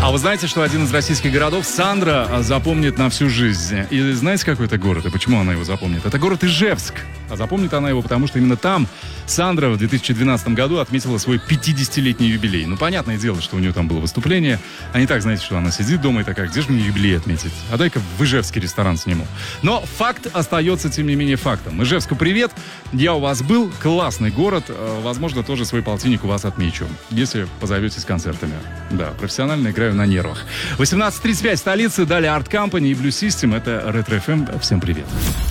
А вы знаете, что один из российских городов Сандра запомнит на всю жизнь? И знаете, какой это город и почему она его запомнит? Это город Ижевск. А запомнит она его, потому что именно там Сандра в 2012 году отметила свой 50-летний юбилей. Ну, понятное дело, что у нее там было выступление. А не так, знаете, что она сидит дома и такая, где же мне юбилей отметить? А дай-ка в Ижевске ресторан сниму. Но факт остается, тем не менее, фактом. Ижевску привет. Я у вас был. Классный город. Возможно, тоже свой полтинник у вас отмечу, если позоветесь концертами. Да, профессионально играю на нервах. 18:35 столицы, далее Art Company и Blue System. Это Retro FM. Всем привет.